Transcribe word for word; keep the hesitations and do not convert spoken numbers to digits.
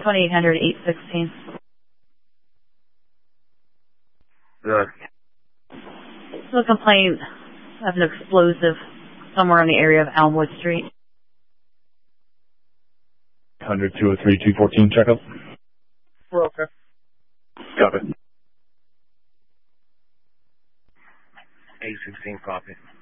twenty-eight hundred, eight sixteen. Good. So a complaint of an explosive somewhere in the area of Elmwood Street. one hundred, two oh three, two fourteen, check up. We're okay. Copy. eight sixteen, copy.